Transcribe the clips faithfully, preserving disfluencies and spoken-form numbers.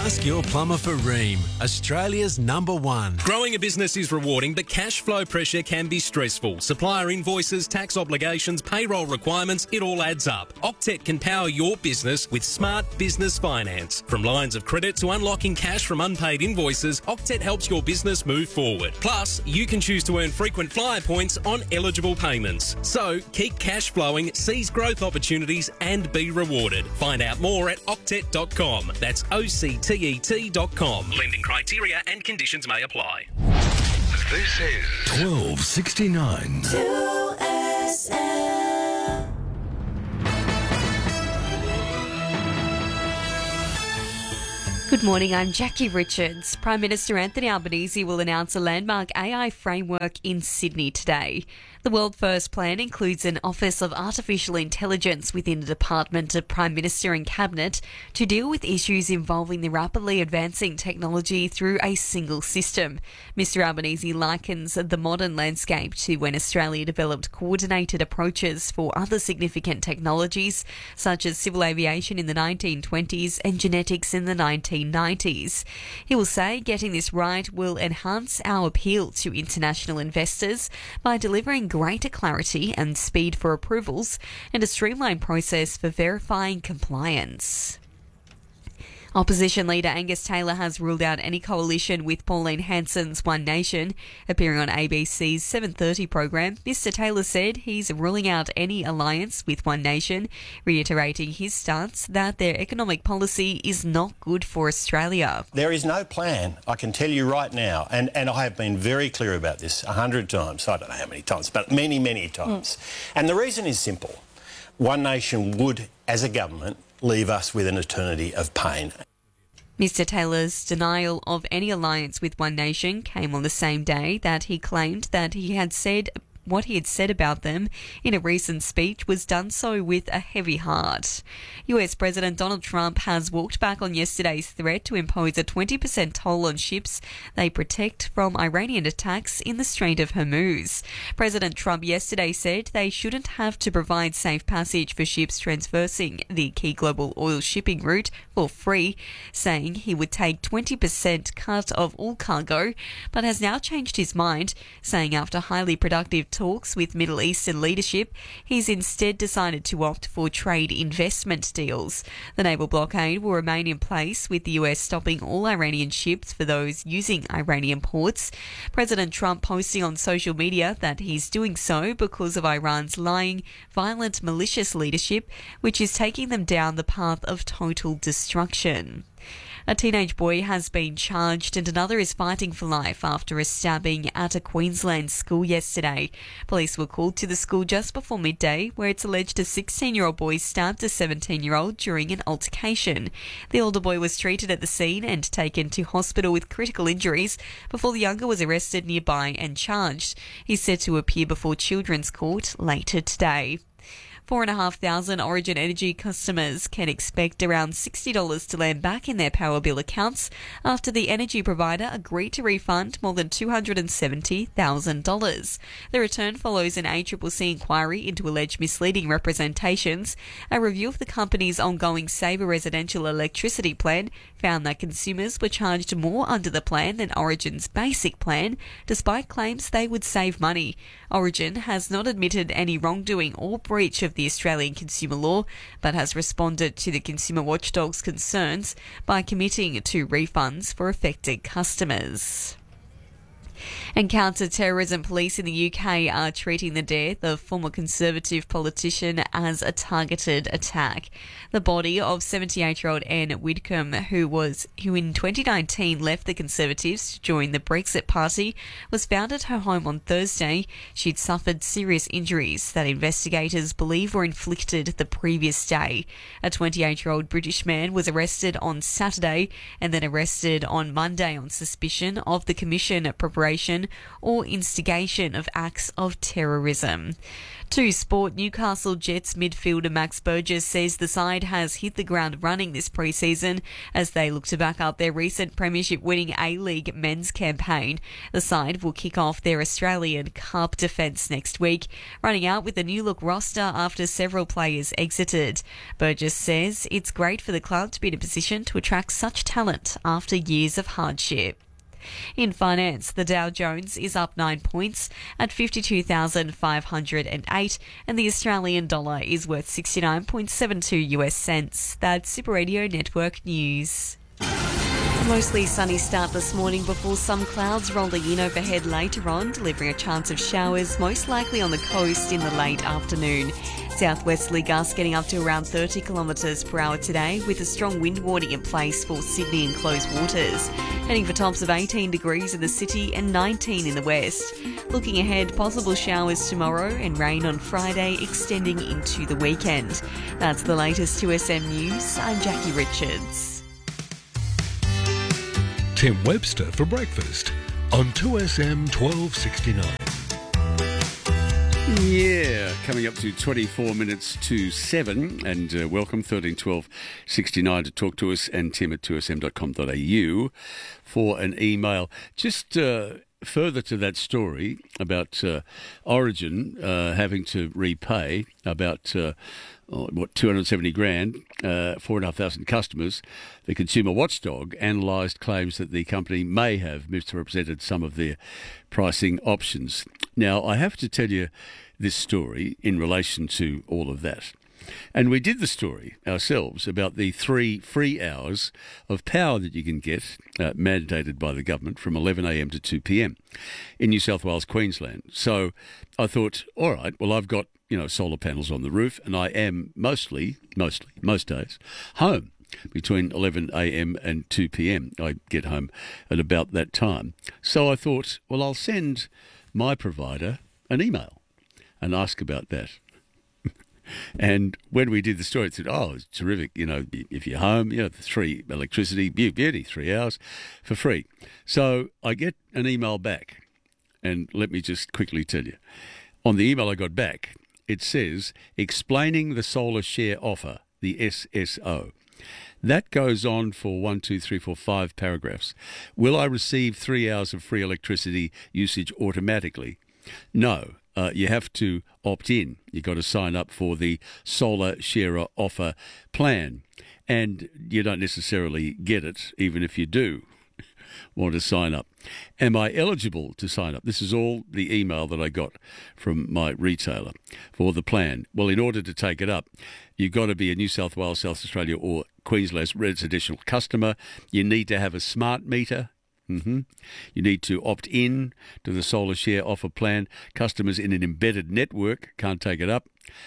Ask your plumber for Rheem, Australia's number one. Growing a business is rewarding, but cash flow pressure can be stressful. Supplier invoices, tax obligations, payroll requirements, it all adds up. Octet can power your business with smart business finance. From lines of credit to unlocking cash from unpaid invoices, Octet helps your business move forward. Plus, you can choose to earn frequent flyer points on eligible payments. So, keep cash flowing, seize growth opportunities and be rewarded. Find out more at octet dot com. That's O C T E T dot com. Lending criteria and conditions may apply. This is twelve sixty-nine. two S L. Good morning, I'm Jackie Richards. Prime Minister Anthony Albanese will announce a landmark A I framework in Sydney today. The World First plan includes an Office of Artificial Intelligence within the Department of Prime Minister and Cabinet to deal with issues involving the rapidly advancing technology through a single system. Mister Albanese likens the modern landscape to when Australia developed coordinated approaches for other significant technologies, such as civil aviation in the nineteen twenties and genetics in the nineteen nineties. He will say getting this right will enhance our appeal to international investors by delivering greater clarity and speed for approvals and a streamlined process for verifying compliance. Opposition leader Angus Taylor has ruled out any coalition with Pauline Hanson's One Nation. Appearing on A B C's seven thirty program, Mister Taylor said he's ruling out any alliance with One Nation, reiterating his stance that their economic policy is not good for Australia. There is no plan, I can tell you right now, and, and I have been very clear about this a hundred times, I don't know how many times, but many, many times. Mm. And the reason is simple. One Nation would, as a government, leave us with an eternity of pain. Mister Taylor's denial of any alliance with One Nation came on the same day that he claimed that he had said what he had said about them in a recent speech was done so with a heavy heart. U S President Donald Trump has walked back on yesterday's threat to impose a twenty percent toll on ships they protect from Iranian attacks in the Strait of Hormuz. President Trump yesterday said they shouldn't have to provide safe passage for ships traversing the key global oil shipping route for free, saying he would take twenty percent cut of all cargo, but has now changed his mind, saying after highly productive talks with Middle Eastern leadership, he's instead decided to opt for trade investment deals. The naval blockade will remain in place, with the U S stopping all Iranian ships for those using Iranian ports. President Trump posting on social media that he's doing so because of Iran's lying, violent, malicious leadership, which is taking them down the path of total destruction. A teenage boy has been charged and another is fighting for life after a stabbing at a Queensland school yesterday. Police were called to the school just before midday, where it's alleged a sixteen-year-old boy stabbed a seventeen-year-old during an altercation. The older boy was treated at the scene and taken to hospital with critical injuries before the younger was arrested nearby and charged. He's set to appear before Children's Court later today. Four and a half thousand Origin Energy customers can expect around sixty dollars to land back in their power bill accounts after the energy provider agreed to refund more than two hundred seventy thousand dollars. The return follows an A C C C inquiry into alleged misleading representations. A review of the company's ongoing Saver residential electricity plan found that consumers were charged more under the plan than Origin's basic plan, despite claims they would save money. Origin has not admitted any wrongdoing or breach of the Australian consumer law, but has responded to the Consumer Watchdog's concerns by committing to refunds for affected customers. And counter-terrorism police in the U K are treating the death of former Conservative politician as a targeted attack. The body of seventy-eight-year-old Anne Whitcomb, who was who in twenty nineteen left the Conservatives to join the Brexit Party, was found at her home on Thursday. She'd suffered serious injuries that investigators believe were inflicted the previous day. A twenty-eight-year-old British man was arrested on Saturday and then arrested on Monday on suspicion of the commission of preparation preparation or instigation of acts of terrorism. To sport, Newcastle Jets midfielder Max Burgess says the side has hit the ground running this pre-season as they look to back up their recent premiership-winning A-League men's campaign. The side will kick off their Australian Cup defence next week, running out with a new-look roster after several players exited. Burgess says it's great for the club to be in a position to attract such talent after years of hardship. In finance, the Dow Jones is up nine points at fifty-two thousand five hundred eight and the Australian dollar is worth sixty-nine point seven two US cents. That's Super Radio Network News. Mostly sunny start this morning before some clouds rolling in overhead later on, delivering a chance of showers, most likely on the coast in the late afternoon. Southwesterly gusts getting up to around thirty kilometres per hour today, with a strong wind warning in place for Sydney and closed waters. Heading for tops of eighteen degrees in the city and nineteen in the west. Looking ahead, possible showers tomorrow and rain on Friday, extending into the weekend. That's the latest two S M News. I'm Jackie Richards. Tim Webster for breakfast on two S M twelve sixty-nine. Yeah, coming up to twenty-four minutes to seven, and uh, welcome thirteen twelve sixty-nine to talk to us, and tim at two s m dot com dot a u for an email. Just uh, further to that story about uh, Origin uh, having to repay about uh, oh, what two hundred seventy grand, uh, four and a half thousand customers. The Consumer Watchdog analysed claims that the company may have misrepresented some of their pricing options. Now, I have to tell you this story in relation to all of that. And we did the story ourselves about the three free hours of power that you can get, uh, mandated by the government, from eleven a m to two p m in New South Wales, Queensland. So I thought, all right, well, I've got, you know, solar panels on the roof, and I am mostly, mostly, most days, home between eleven a m and two p m. I get home at about that time. So I thought, well, I'll send my provider an email and ask about that. And when we did the story, it said, oh, it's terrific. You know, if you're home, you know, three electricity, beauty, three hours for free. So I get an email back, and let me just quickly tell you. On the email I got back, it says, explaining the solar share offer, the S S O. That goes on for one, two, three, four, five paragraphs. Will I receive three hours of free electricity usage automatically? No. Uh, you have to opt in. You've got to sign up for the Solar Sharer Offer plan. And you don't necessarily get it, even if you do want to sign up. Am I eligible to sign up? This is all the email that I got from my retailer for the plan. Well, in order to take it up, you've got to be a New South Wales, South Australia or Queensland residential customer. You need to have a smart meter. Mm-hmm. You need to opt in to the Solar Share Offer plan. Customers in an embedded network can't take it up.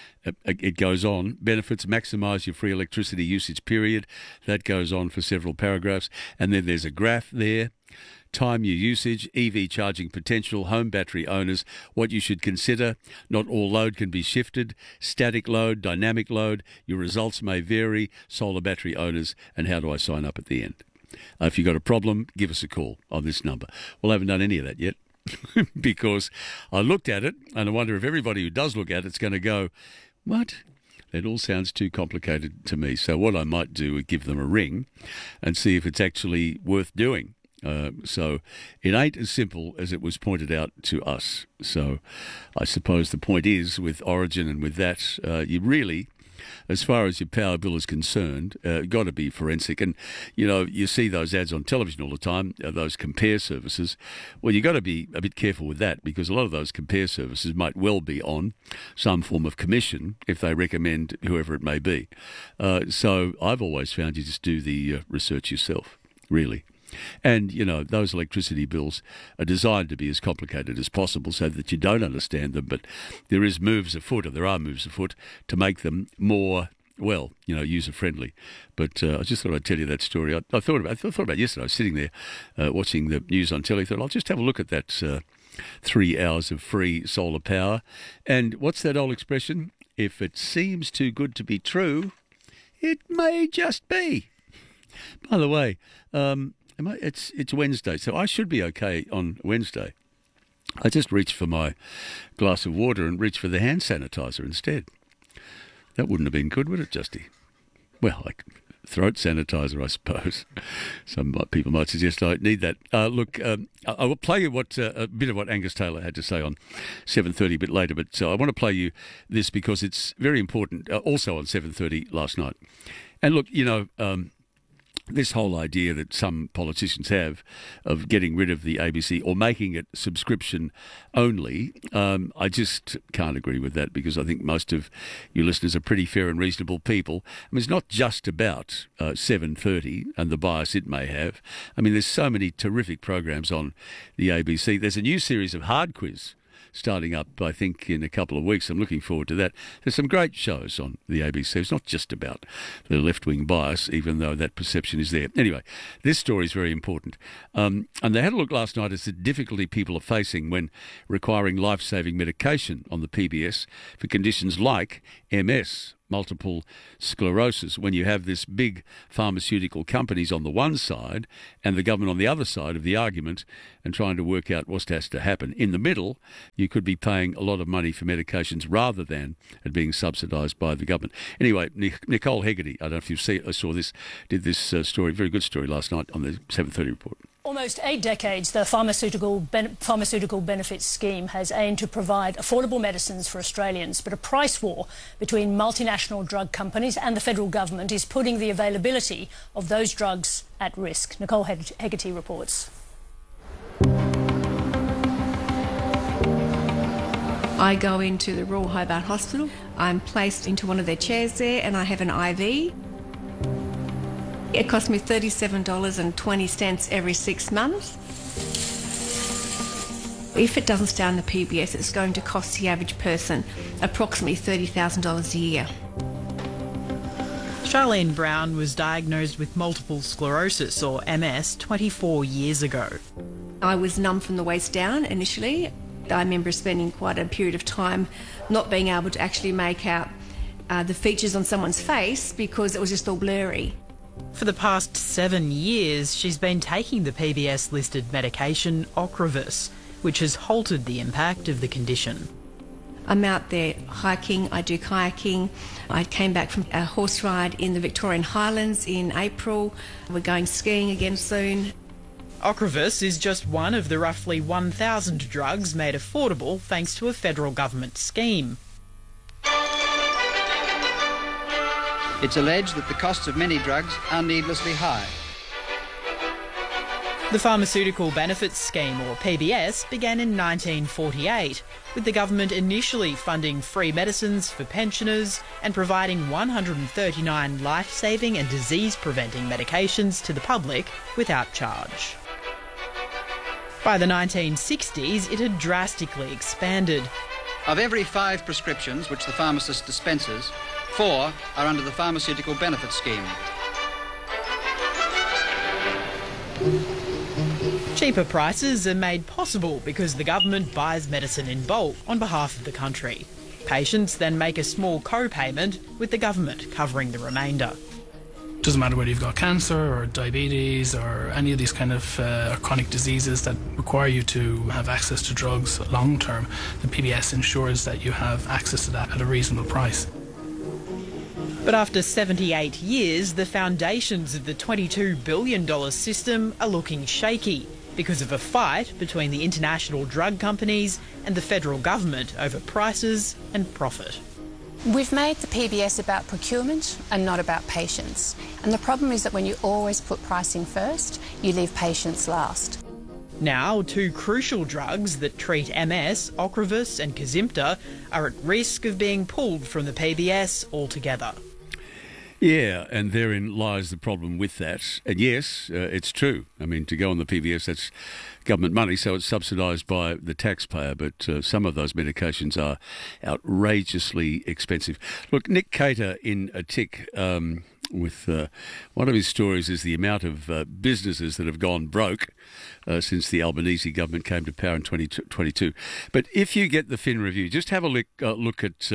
It goes on. Benefits: maximise your free electricity usage period. That goes on for several paragraphs. And then there's a graph there. Time your usage, E V charging potential, home battery owners, what you should consider. Not all load can be shifted. Static load, dynamic load. Your results may vary. Solar battery owners, and how do I sign up at the end? Uh, if you've got a problem, give us a call on this number. Well, I haven't done any of that yet because I looked at it, and I wonder if everybody who does look at it's going to go, what? It all sounds too complicated to me. So what I might do is give them a ring and see if it's actually worth doing. Uh, so it ain't as simple as it was pointed out to us. So I suppose the point is, with Origin and with that, uh, you really, as far as your power bill is concerned, uh, got to be forensic. And, you know, you see those ads on television all the time, uh, those compare services. Well, you got to be a bit careful with that, because a lot of those compare services might well be on some form of commission if they recommend whoever it may be. Uh, so I've always found you just do the uh, research yourself, really. And, you know, those electricity bills are designed to be as complicated as possible so that you don't understand them. But there is moves afoot, or there are moves afoot, to make them more, well, you know, user-friendly. But uh, I just thought I'd tell you that story. I, I thought about I thought about it yesterday. I was sitting there uh, watching the news on telly. I thought, I'll just have a look at that uh, three hours of free solar power. And what's that old expression? If it seems too good to be true, it may just be. By the way, um, am I, it's it's Wednesday, so I should be okay on Wednesday. I just reached for my glass of water and reached for the hand sanitizer instead. That wouldn't have been good, would it, Justy? Well, like throat sanitizer, I suppose. Some people might suggest I need that. Uh, look, um, I, I will play you what uh, a bit of what Angus Taylor had to say on seven thirty a bit later, but uh, I want to play you this because it's very important, uh, also on seven thirty last night. And look, you know, um, this whole idea that some politicians have of getting rid of the A B C or making it subscription only, um, I just can't agree with that because I think most of you listeners are pretty fair and reasonable people. I mean, it's not just about uh, seven thirty and the bias it may have. I mean, there's so many terrific programs on the A B C. There's a new series of Hard Quiz starting up, I think, in a couple of weeks. I'm looking forward to that. There's some great shows on the A B C. It's not just about the left-wing bias, even though that perception is there. Anyway, this story is very important. Um, and they had a look last night at the difficulty people are facing when requiring life-saving medication on the P B S for conditions like M S, multiple sclerosis, when you have this big pharmaceutical companies on the one side and the government on the other side of the argument and trying to work out what has to happen. In the middle, you could be paying a lot of money for medications rather than it being subsidised by the government. Anyway, Nicole Hegarty, I don't know if you see, saw this, did this uh, story, very good story last night on the seven thirty report. Almost eight decades, the Pharmaceutical, ben- Pharmaceutical Benefits Scheme has aimed to provide affordable medicines for Australians, but a price war between multinational drug companies and the federal government is putting the availability of those drugs at risk. Nicole Hegarty reports. I go into the Royal Hobart Hospital. I'm placed into one of their chairs there and I have an I V. It cost me thirty-seven dollars and twenty cents every six months. If it doesn't stay on the P B S, it's going to cost the average person approximately thirty thousand dollars a year. Charlene Brown was diagnosed with multiple sclerosis, or M S, twenty-four years ago. I was numb from the waist down initially. I remember spending quite a period of time not being able to actually make out uh, the features on someone's face because it was just all blurry. For the past seven years, she's been taking the P B S-listed medication Ocrevus, which has halted the impact of the condition. I'm out there hiking, I do kayaking. I came back from a horse ride in the Victorian Highlands in April. We're going skiing again soon. Ocrevus is just one of the roughly one thousand drugs made affordable thanks to a federal government scheme. It's alleged that the costs of many drugs are needlessly high. The Pharmaceutical Benefits Scheme, or P B S, began in nineteen forty-eight, with the government initially funding free medicines for pensioners and providing one hundred thirty-nine life-saving and disease-preventing medications to the public without charge. By the nineteen sixties, it had drastically expanded. Of every five prescriptions which the pharmacist dispenses, four are under the Pharmaceutical Benefits Scheme. Cheaper prices are made possible because the government buys medicine in bulk on behalf of the country. Patients then make a small co-payment, with the government covering the remainder. Doesn't matter whether you've got cancer or diabetes or any of these kind of uh, chronic diseases that require you to have access to drugs long term, the P B S ensures that you have access to that at a reasonable price. But after seventy-eight years, the foundations of the twenty-two billion dollars system are looking shaky because of a fight between the international drug companies and the federal government over prices and profit. We've made the P B S about procurement and not about patients. And the problem is that when you always put pricing first, you leave patients last. Now, two crucial drugs that treat M S, Ocrevus and Kesimpta, are at risk of being pulled from the P B S altogether. Yeah, and therein lies the problem with that. And yes, uh, it's true. I mean, to go on the P B S, that's government money, so it's subsidised by the taxpayer, but uh, some of those medications are outrageously expensive. Look, Nick Cater in a tick um, with uh, one of his stories is the amount of uh, businesses that have gone broke uh, since the Albanese government came to power in twenty twenty-two. But if you get the Fin Review, just have a look, uh, look at... Um,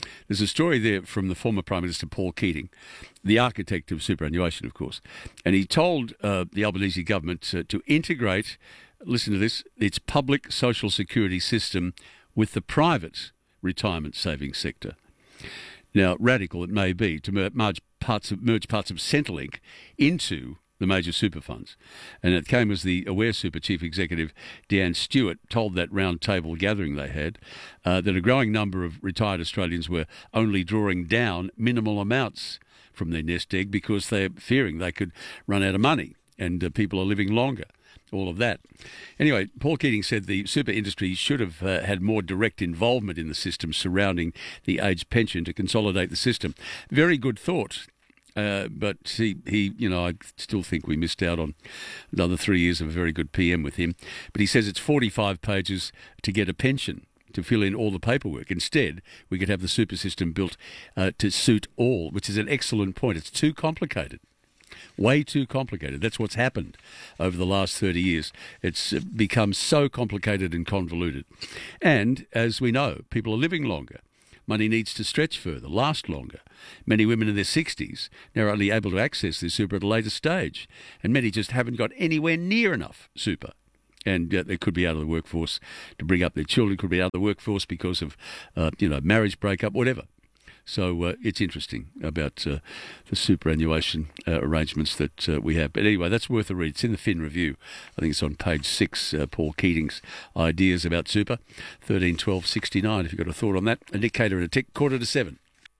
There's a story there from the former Prime Minister Paul Keating, the architect of superannuation, of course, and he told uh, the Albanese government uh, to integrate, listen to this, its public social security system with the private retirement savings sector. Now, radical it may be to merge parts of, merge parts of Centrelink into the major super funds. And it came as the Aware Super Chief Executive Deanne Stewart told that round table gathering they had uh, that a growing number of retired Australians were only drawing down minimal amounts from their nest egg because they're fearing they could run out of money and uh, people are living longer. All of that. Anyway, Paul Keating said the super industry should have uh, had more direct involvement in the system surrounding the age pension to consolidate the system. Very good thought. Uh, but he, he, you know, I still think we missed out on another three years of a very good P M with him. But he says it's forty-five pages to get a pension, to fill in all the paperwork. Instead, we could have the super system built uh, to suit all, which is an excellent point. It's too complicated. Way too complicated. That's what's happened over the last thirty years. It's become so complicated and convoluted. And, as we know, people are living longer. Money needs to stretch further, last longer. Many women in their sixties now are only able to access their super at a later stage, and many just haven't got anywhere near enough super. And uh, they could be out of the workforce to bring up their children, could be out of the workforce because of, uh, you know, marriage breakup, whatever. So uh, it's interesting about uh, the superannuation uh, arrangements that uh, we have. But anyway, that's worth a read. It's in the Fin Review. I think it's on page six, uh, Paul Keating's ideas about super. thirteen twelve sixty-nine, if you've got a thought on that. A Nick Cater and a tick, quarter to seven.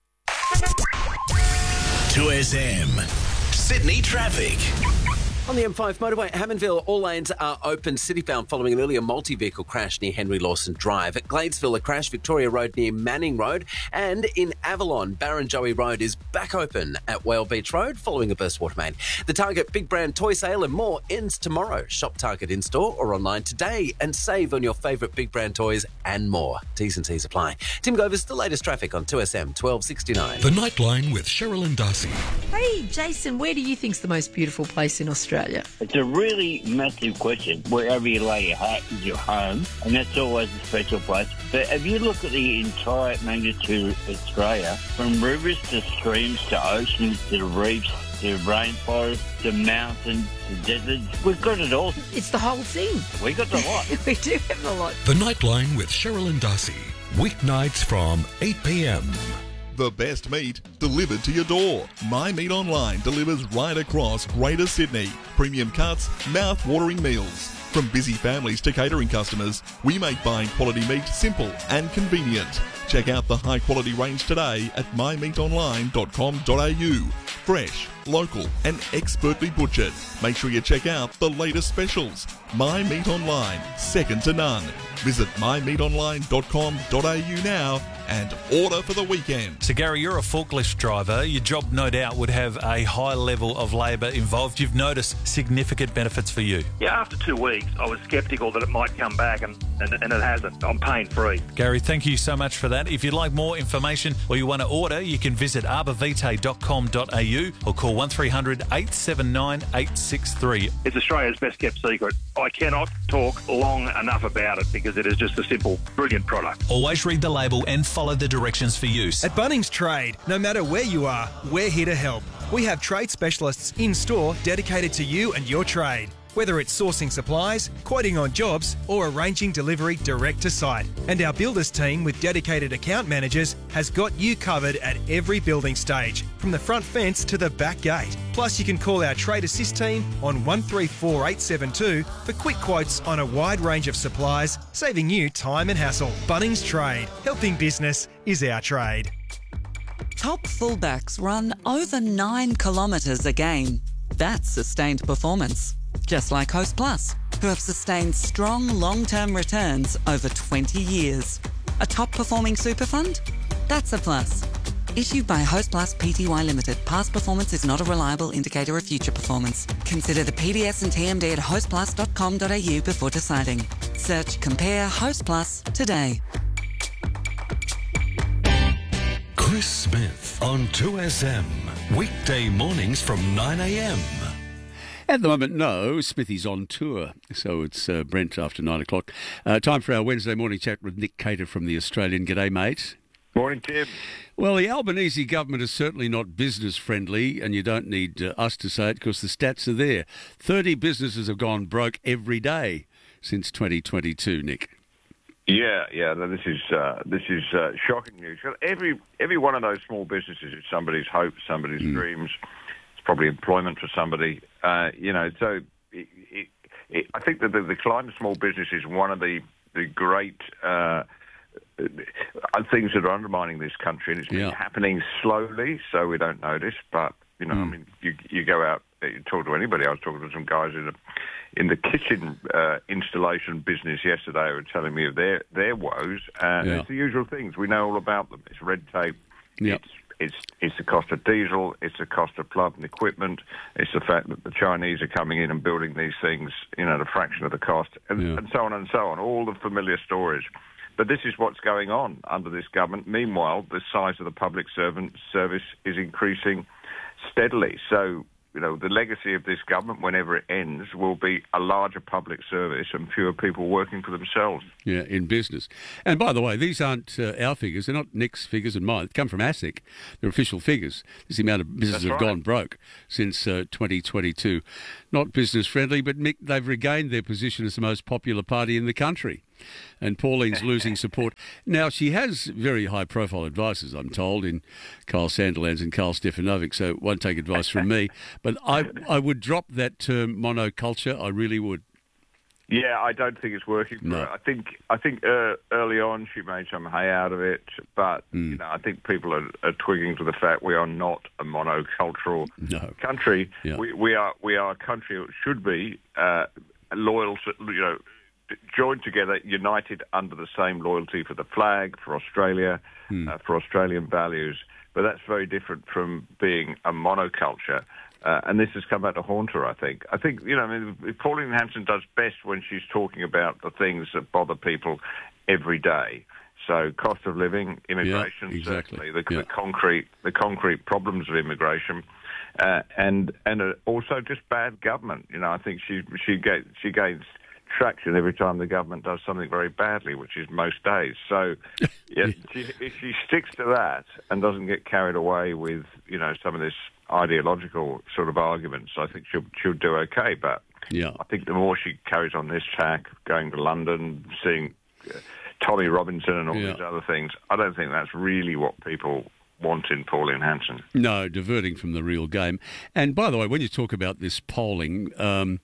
two S M, Sydney traffic. On the M five motorway at Hammondville, all lanes are open citybound following an earlier multi-vehicle crash near Henry Lawson Drive. At Gladesville, a crash, Victoria Road near Manning Road. And in Avalon, Barrenjoey Road is back open at Whale Beach Road following a burst water main. The Target Big Brand Toy Sale and more ends tomorrow. Shop Target in-store or online today and save on your favourite Big Brand toys and more. T's and C's apply. Tim Govers, the latest traffic on two S M twelve sixty-nine. The Nightline with Cheryl and Darcy. Hey, Jason, where do you think's the most beautiful place in Australia? It's a really massive question. Wherever you lay your hat is your home, and that's always a special place. But if you look at the entire magnitude of Australia, from rivers to streams to oceans to reefs to rainforests to mountains to deserts, we've got it all. It's the whole thing. We got the lot. We do have the lot. The Nightline with Cheryl and Darcy. Weeknights from eight p.m. The best meat delivered to your door. My Meat Online delivers right across Greater Sydney. Premium cuts, mouth-watering meals. From busy families to catering customers, we make buying quality meat simple and convenient. Check out the high-quality range today at my meat online dot com dot a u. Fresh, local and expertly butchered. Make sure you check out the latest specials. My Meat Online, second to none. Visit my meat online dot com dot a u now and order for the weekend. So Gary, you're a forklift driver. Your job no doubt would have a high level of labour involved. You've noticed significant benefits for you. Yeah, after two weeks I was sceptical that it might come back and, and, and it hasn't. I'm pain free. Gary, thank you so much for that. If you'd like more information or you want to order, you can visit arbavitae dot com dot a u or call one three hundred eight seven nine eight six three. It's Australia's best kept secret. I cannot talk long enough about it because it is just a simple, brilliant product. Always read the label and follow the directions for use. At Bunnings Trade, no matter where you are, we're here to help. We have trade specialists in-store dedicated to you and your trade. Whether it's sourcing supplies, quoting on jobs, or arranging delivery direct to site. And our builders team with dedicated account managers has got you covered at every building stage, from the front fence to the back gate. Plus, you can call our Trade Assist team on one three four eight seven two for quick quotes on a wide range of supplies, saving you time and hassle. Bunnings Trade. Helping business is our trade. Top fullbacks run over nine kilometres a game. That's sustained performance. Just like Host Plus, who have sustained strong long-term returns over twenty years. A top-performing super fund? That's a plus. Issued by Host Plus Pty Limited. Past performance is not a reliable indicator of future performance. Consider the P D S and T M D at host plus dot com dot a u before deciding. Search Compare Host Plus today. Chris Smith on two S M. Weekday mornings from nine a.m. At the moment, no. Smithy's on tour, so it's uh, Brent after nine o'clock. Uh, time for our Wednesday morning chat with Nick Cater from The Australian. G'day, mate. Morning, Tim. Well, the Albanese government is certainly not business friendly, and you don't need uh, us to say it because the stats are there. thirty businesses have gone broke every day since twenty twenty-two, Nick. Yeah, yeah. No, this is uh, this is uh, shocking news. Every every one of those small businesses is somebody's hope, somebody's mm. dreams. It's probably employment for somebody. Uh, you know, so it, it, it, I think that the decline of small business is one of the the great uh, things that are undermining this country, and it's been yeah. happening slowly, so we don't notice. But you know, mm. I mean, you you go out, you talk to anybody. I was talking to some guys in a in the kitchen uh, installation business yesterday who were telling me of their, their woes. Uh, Yeah. It's the usual things. We know all about them. It's red tape. Yep. It's, it's, it's the cost of diesel. It's the cost of plant and equipment. It's the fact that the Chinese are coming in and building these things, you know, at a fraction of the cost, and, Yeah. and so on and so on. All the familiar stories. But this is what's going on under this government. Meanwhile, the size of the public servant service is increasing steadily. So, you know, the legacy of this government, whenever it ends, will be a larger public service and fewer people working for themselves. Yeah, in business. And by the way, these aren't uh, our figures. They're not Nick's figures and mine. They come from ASIC. They're official figures. This is the amount of businesses That's have right. gone broke since uh, twenty twenty-two. Not business friendly, but Mick, they've regained their position as the most popular party in the country. And Pauline's losing support. Now, she has very high-profile advisors, I'm told, in Kyle Sandilands and Carl Stefanovic, so won't take advice from me. But I, I would drop that term monoculture. I really would. Yeah, I don't think it's working for No. her. I think I think uh, early on she made some hay out of it, but Mm. you know, I think people are, are twigging to the fact we are not a monocultural No. country. Yeah. We, we are we are a country that should be uh, loyal, to, you know, joined together, united under the same loyalty for the flag, for Australia, Mm. uh, for Australian values. But that's very different from being a monoculture. Uh, and this has come back to haunt her, I think. I think, you know, I mean, Pauline Hanson does best when she's talking about the things that bother people every day. So cost of living, immigration, Yeah, exactly. certainly, the, Yeah. the concrete the concrete problems of immigration, uh, and and uh, also just bad government. You know, I think she she gets she gains traction every time the government does something very badly, which is most days. So, yeah, she, if she sticks to that and doesn't get carried away with, you know, some of this ideological sort of arguments, I think she'll she'll do okay. But Yeah. I think the more she carries on this tack, going to London, seeing uh, Tommy Robinson and all Yeah. these other things, I don't think that's really what people want in Pauline Hanson. No, diverting from the real game. And by the way, when you talk about this polling, um,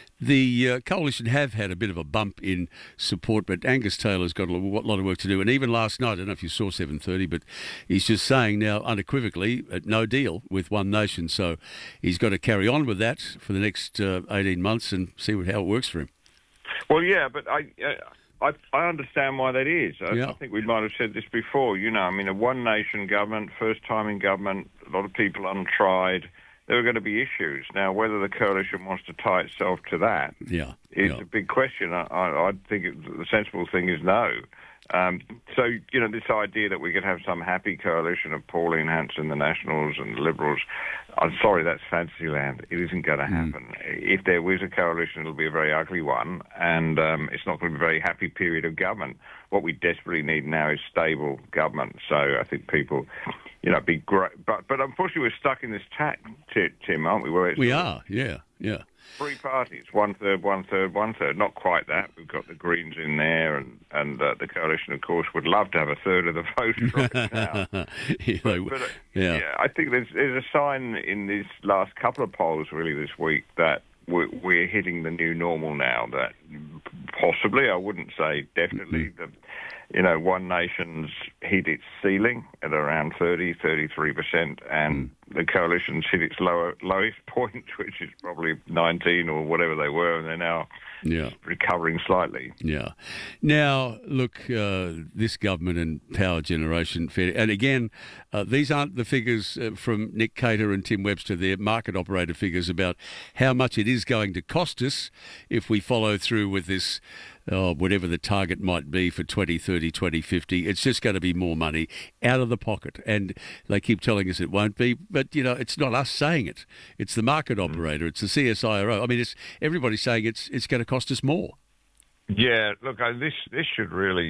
the uh, Coalition have had a bit of a bump in support, but Angus Taylor's got a lo- lot of work to do. And even last night, I don't know if you saw seven thirty, but he's just saying now unequivocally, uh, no deal with One Nation. So he's got to carry on with that for the next uh, eighteen months and see what, how it works for him. Well, yeah, but I, uh, I, I understand why that is. I, Yeah. I think we might have said this before. You know, I mean, a one nation government, first time in government, a lot of people untried. There are going to be issues. Now, whether the coalition wants to tie itself to that Yeah. is yeah. a big question. I, I, I think it, the sensible thing is no. Um, so, you know, this idea that we could have some happy coalition of Pauline Hanson, the Nationals and the Liberals, I'm sorry, that's Fantasyland. It isn't going to happen. If there was a coalition, it'll be a very ugly one, and um, it's not going to be a very happy period of government. What we desperately need now is stable government. So I think people, you know, be great. But, but unfortunately, we're stuck in this tack, Tim, aren't we? Where it's We are, yeah, yeah. three parties, one third, one third, one third. Not quite that. We've got the Greens in there, and and uh, the coalition, of course, would love to have a third of the vote right now. You know, But, uh, yeah. yeah, I think there's there's a sign in these last couple of polls, really, this week that we're, we're hitting the new normal now. That possibly, I wouldn't say definitely, Mm-hmm. that you know, One Nation's hit its ceiling at around thirty, thirty-three percent, and Mm. the coalition's hit its lower, lowest point, which is probably nineteen or whatever they were, and they're now Yeah. recovering slightly. Yeah. Now, look, uh, this government and power generation, and again, uh, these aren't the figures uh, from Nick Cater and Tim Webster, they're market operator figures about how much it is going to cost us if we follow through with this, uh, whatever the target might be for twenty thirty, twenty fifty. It's just going to be more money out of the pocket. And they keep telling us it won't be, but, you know, it's not us saying it. It's the market operator. It's the C S I R O. I mean, it's everybody's saying it's it's going to cost us more. Yeah, look, I, this this should really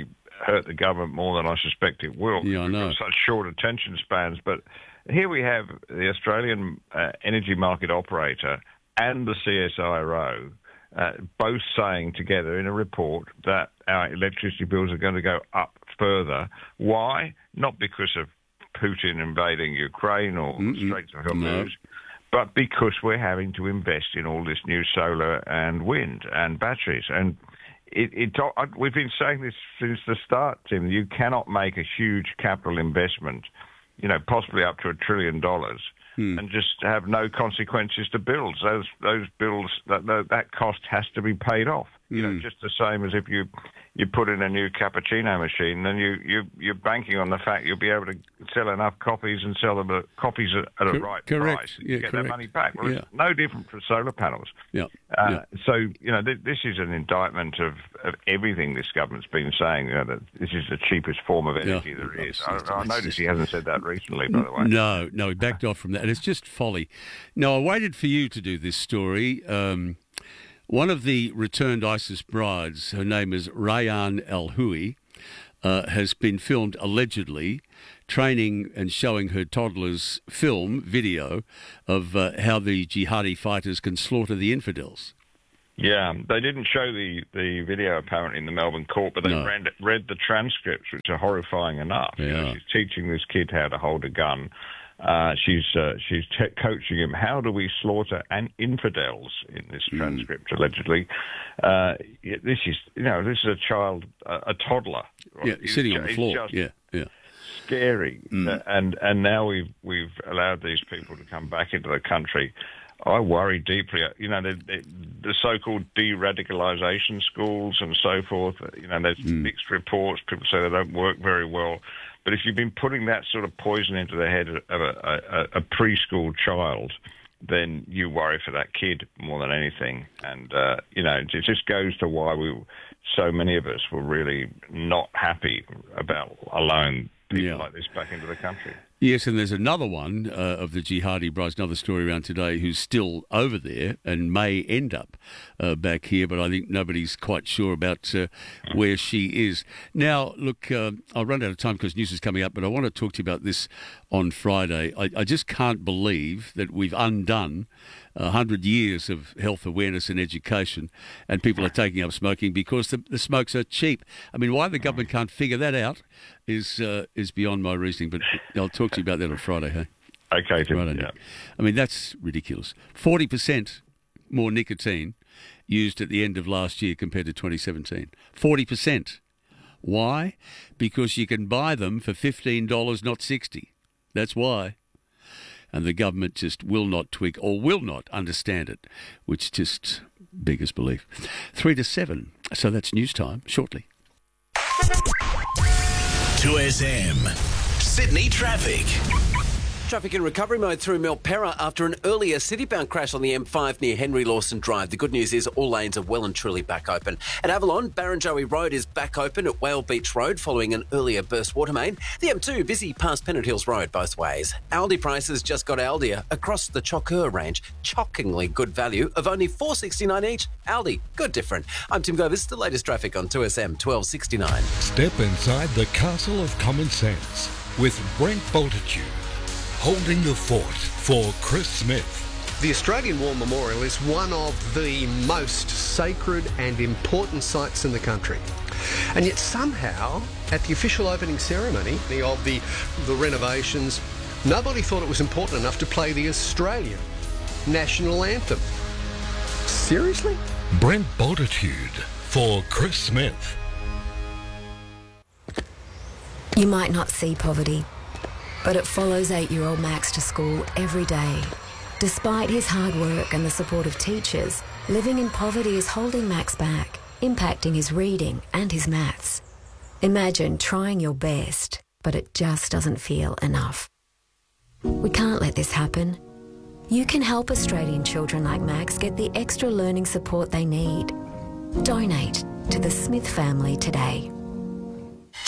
hurt the government more than I suspect it will. Yeah, I know. We've got such short attention spans. But here we have the Australian uh, energy market operator and the C S I R O uh, both saying together in a report that our electricity bills are going to go up further. Why? Not because of Putin invading Ukraine or Mm-mm. Straits of Hormuz, No. but because we're having to invest in all this new solar and wind and batteries. And it, it, we've been saying this since the start, Tim. You cannot make a huge capital investment, you know, possibly up to a trillion dollars, Hmm. and just have no consequences to bills. Those those bills, that that, that cost has to be paid off. You know, just the same as if you you put in a new cappuccino machine, then you, you, you're banking on the fact you'll be able to sell enough copies and sell them at, copies at, at a Co- right correct. price and Yeah, get correct. that money back. Well, Yeah. it's no different for solar panels. Yeah. Uh, yeah. So, you know, th- this is an indictment of, of everything this government's been saying, you know, that this is the cheapest form of energy Yeah. there is. It's I, just- I it's noticed just- he hasn't said that recently, by the way. No, no, he backed off from that. And it's just folly. Now, I waited for you to do this story. Um, one of the returned ISIS brides, her name is Rayan Al-Hui, uh, has been filmed allegedly training and showing her toddlers film, video, of uh, how the jihadi fighters can slaughter the infidels. Yeah, they didn't show the, the video apparently in the Melbourne court, but they No. read, read the transcripts, which are horrifying enough. You know, Yeah. she's teaching this kid how to hold a gun. Uh, she's uh, she's te- coaching him. How do we slaughter an infidels in this Hmm. transcript? Allegedly, uh, yeah, this is you know this is a child, a, a toddler. Yeah, He's sitting ju- on the he's floor. just Yeah, yeah. Scary, Mm. Uh, and and now we've we've allowed these people to come back into the country. I worry deeply. You know, the, the, the so-called de-radicalisation schools and so forth. You know, there's Mm. mixed reports. People say they don't work very well. But if you've been putting that sort of poison into the head of a, a, a preschool child, then you worry for that kid more than anything. And, uh, you know, it just goes to why we, so many of us were really not happy about allowing people Yeah. like this back into the country. Yes, and there's another one uh, of the jihadi brides, another story around today, who's still over there and may end up uh, back here, but I think nobody's quite sure about uh, where she is. Now, look, uh, I'll run out of time because news is coming up, but I want to talk to you about this on Friday. I, I just can't believe that we've undone one hundred years of health awareness and education, and people are taking up smoking because the, the smokes are cheap. I mean, why the government can't figure that out is uh, is beyond my reasoning, but I'll talk to you about that on Friday, hey? Okay, Tim, Friday yeah. night. I mean, that's ridiculous. forty percent more nicotine used at the end of last year compared to twenty seventeen. forty percent. Why? Because you can buy them for fifteen dollars, not sixty dollars. That's why. And the government just will not tweak or will not understand it, which just beggars belief. Three to seven. So that's news time shortly. two S M. Sydney traffic. Traffic in recovery mode through Milperra after an earlier city-bound crash on the M five near Henry Lawson Drive. The good news is all lanes are well and truly back open. At Avalon, Barrenjoey Road is back open at Whale Beach Road following an earlier burst water main. The M two busy past Pennant Hills Road both ways. Aldi prices just got Aldia across the Chocker range. Shockingly good value of only four dollars sixty-nine each. Aldi, good different. I'm Tim Govis, the latest traffic on two S M twelve sixty-nine. Step inside the castle of common sense with Brent Bultitude, holding the fort for Chris Smith. The Australian War Memorial is one of the most sacred and important sites in the country. And yet somehow, at the official opening ceremony of the, the renovations, nobody thought it was important enough to play the Australian national anthem. Seriously? Brent Bultitude for Chris Smith. You might not see poverty, but it follows eight-year-old Max to school every day. Despite his hard work and the support of teachers, living in poverty is holding Max back, impacting his reading and his maths. Imagine trying your best, but it just doesn't feel enough. We can't let this happen. You can help Australian children like Max get the extra learning support they need. Donate to the Smith family today.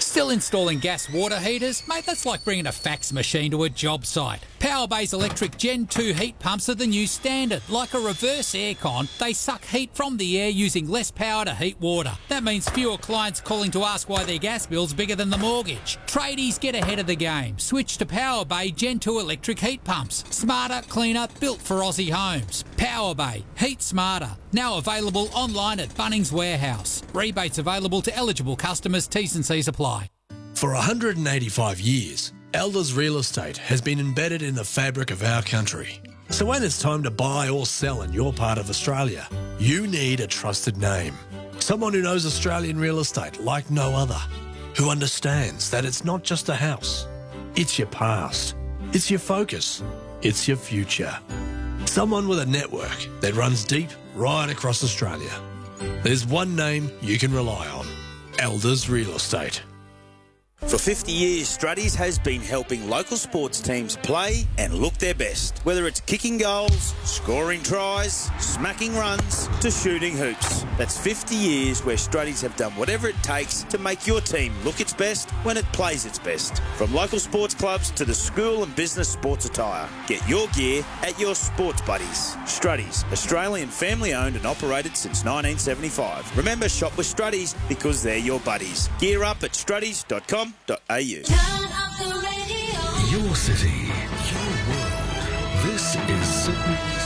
Still installing gas water heaters? Mate, that's like bringing a fax machine to a job site. PowerBay's electric Gen two heat pumps are the new standard. Like a reverse aircon, they suck heat from the air using less power to heat water. That means fewer clients calling to ask why their gas bill's bigger than the mortgage. Tradies, get ahead of the game. Switch to PowerBay Gen two electric heat pumps. Smarter, cleaner, built for Aussie homes. PowerBay. Heat smarter. Now available online at Bunnings Warehouse. Rebates available to eligible customers. T's and C's apply. For one hundred eighty-five years, Elders Real Estate has been embedded in the fabric of our country. So when it's time to buy or sell in your part of Australia, you need a trusted name. Someone who knows Australian real estate like no other. Who understands that it's not just a house. It's your past. It's your focus. It's your future. Someone with a network that runs deep right across Australia. There's one name you can rely on. Elders Real Estate. For fifty years, Struddies has been helping local sports teams play and look their best. Whether it's kicking goals, scoring tries, smacking runs, to shooting hoops. That's fifty years where Struddies have done whatever it takes to make your team look its best when it plays its best. From local sports clubs to the school and business sports attire. Get your gear at your sports buddies. Struddies, Australian family owned and operated since nineteen seventy-five. Remember, shop with Struddies because they're your buddies. Gear up at struddies dot com dot a u. Your city, your world. This is Sydney's.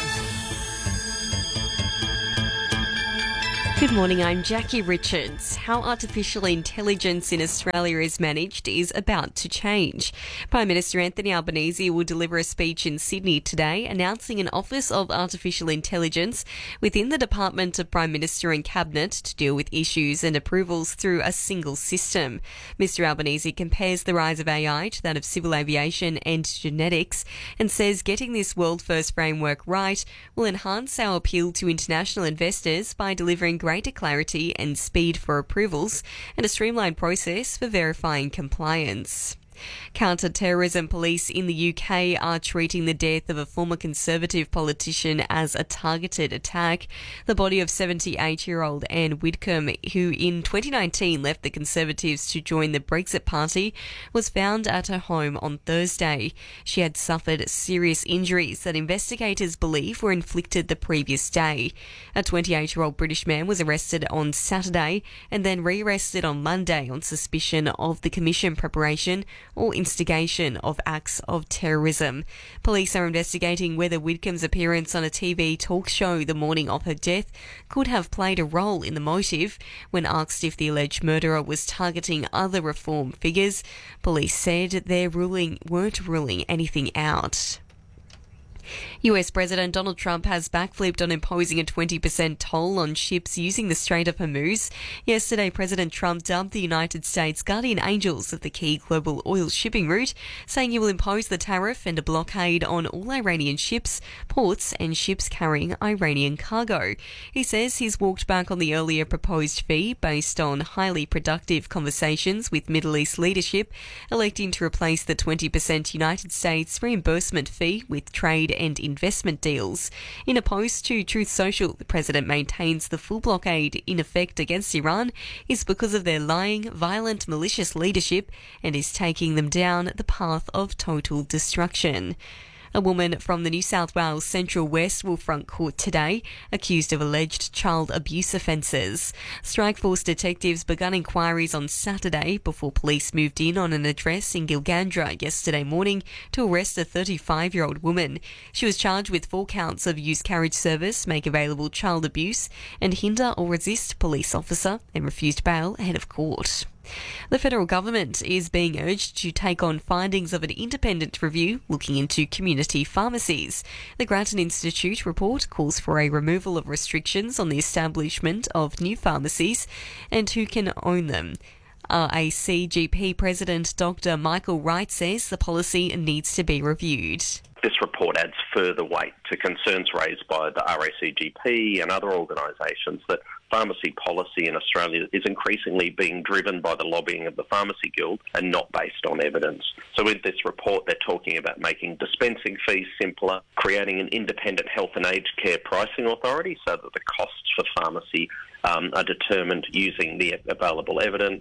Good morning, I'm Jackie Richards. How artificial intelligence in Australia is managed is about to change. Prime Minister Anthony Albanese will deliver a speech in Sydney today announcing an Office of Artificial Intelligence within the Department of Prime Minister and Cabinet to deal with issues and approvals through a single system. Mister Albanese compares the rise of A I to that of civil aviation and genetics and says getting this world-first framework right will enhance our appeal to international investors by delivering greater clarity and speed for approvals and a streamlined process for verifying compliance. Counter-terrorism police in the U K are treating the death of a former Conservative politician as a targeted attack. The body of seventy-eight-year-old Anne Whitcomb, who in twenty nineteen left the Conservatives to join the Brexit Party, was found at her home on Thursday. She had suffered serious injuries that investigators believe were inflicted the previous day. A twenty-eight-year-old British man was arrested on Saturday and then re-arrested on Monday on suspicion of the commission preparation or instigation of acts of terrorism. Police are investigating whether Whitcomb's appearance on a T V talk show the morning of her death could have played a role in the motive. When asked if the alleged murderer was targeting other reform figures, police said they ruling weren't ruling anything out. U S President Donald Trump has backflipped on imposing a twenty percent toll on ships using the Strait of Hormuz. Yesterday, President Trump dubbed the United States guardian angels of the key global oil shipping route, saying he will impose the tariff and a blockade on all Iranian ships, ports and ships carrying Iranian cargo. He says he's walked back on the earlier proposed fee based on highly productive conversations with Middle East leadership, electing to replace the twenty percent United States reimbursement fee with trade and investment deals. In a post to Truth Social, the president maintains the full blockade in effect against Iran is because of their lying, violent, malicious leadership and is taking them down the path of total destruction. A woman from the New South Wales Central West will front court today, accused of alleged child abuse offences. Strikeforce detectives began inquiries on Saturday before police moved in on an address in Gilgandra yesterday morning to arrest a thirty-five-year-old woman. She was charged with four counts of use carriage service, make available child abuse, and hinder or resist police officer, and refused bail ahead of court. The federal government is being urged to take on findings of an independent review looking into community pharmacies. The Grattan Institute report calls for a removal of restrictions on the establishment of new pharmacies and who can own them. R A C G P President Doctor Michael Wright says the policy needs to be reviewed. This report adds further weight to concerns raised by the R A C G P and other organisations that pharmacy policy in Australia is increasingly being driven by the lobbying of the Pharmacy Guild and not based on evidence. So with this report, they're talking about making dispensing fees simpler, creating an independent health and aged care pricing authority so that the costs for pharmacy um, are determined using the available evidence.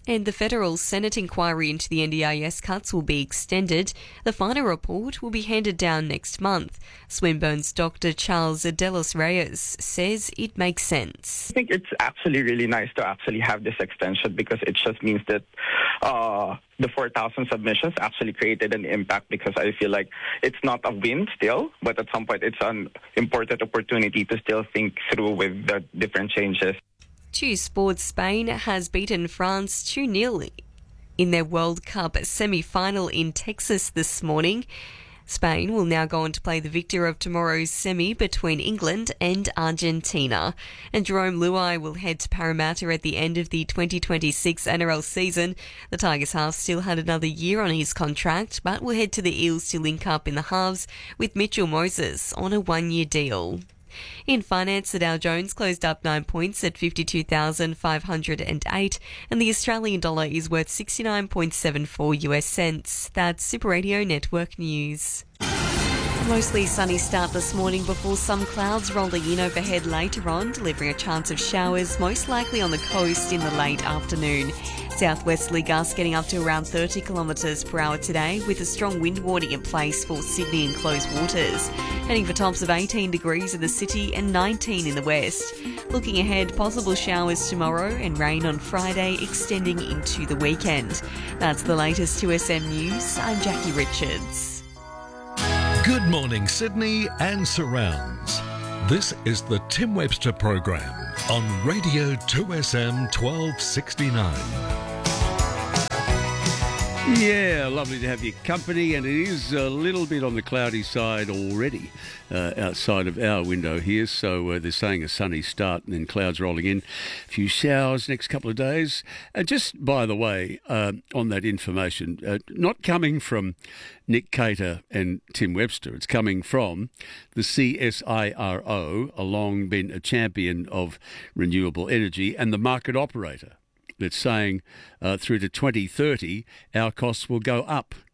And the federal Senate inquiry into the N D I S cuts will be extended. The final report will be handed down next month. Swinburne's Doctor Charles Delos Reyes says it makes sense. I think it's actually really nice to actually have this extension because it just means that uh, the four thousand submissions actually created an impact, because I feel like it's not a win still, but at some point it's an important opportunity to still think through with the different changes. To sports, Spain has beaten France two nil in their World Cup semi-final in Texas this morning. Spain will now go on to play the victor of tomorrow's semi between England and Argentina. And Jerome Luai will head to Parramatta at the end of the twenty twenty-six N R L season. The Tigers half still had another year on his contract, but will head to the Eels to link up in the halves with Mitchell Moses on a one-year deal. In finance, the Dow Jones closed up nine points at fifty-two thousand five hundred eight, and the Australian dollar is worth sixty-nine point seven four U S cents. That's Super Radio Network News. Mostly sunny start this morning before some clouds rolling in overhead later on, delivering a chance of showers, most likely on the coast in the late afternoon. Southwesterly gusts getting up to around thirty kilometres per hour today, with a strong wind warning in place for Sydney and closed waters. Heading for tops of eighteen degrees in the city and nineteen in the west. Looking ahead, possible showers tomorrow and rain on Friday, extending into the weekend. That's the latest two S M News. I'm Jackie Richards. Good morning, Sydney and surrounds. This is the Tim Webster program on Radio two S M twelve sixty-nine. Yeah, lovely to have your company, and it is a little bit on the cloudy side already uh, outside of our window here, so uh, they're saying a sunny start and then clouds rolling in. A few showers next couple of days. Uh, just by the way, uh, on that information, uh, not coming from Nick Cater and Tim Webster, it's coming from the C S I R O, a long been a champion of renewable energy, and the market operator. That's saying uh, through to twenty thirty, our costs will go up